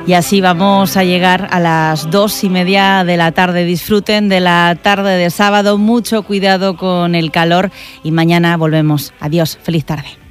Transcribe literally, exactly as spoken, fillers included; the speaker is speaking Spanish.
Y así vamos a llegar a las dos y media de la tarde. Disfruten de la tarde de sábado, mucho cuidado con el calor y mañana volvemos. Adiós, feliz tarde.